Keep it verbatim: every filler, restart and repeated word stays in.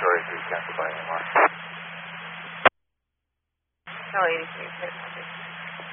Story three, cancel by A M R. No, eighty-three, six hundred.